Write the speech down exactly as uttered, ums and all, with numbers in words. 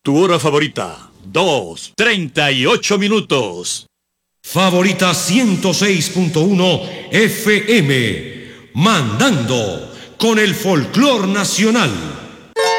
Tu hora favorita, dos, treinta y ocho minutos. Favorita ciento seis punto uno F M, mandando con el folclor nacional.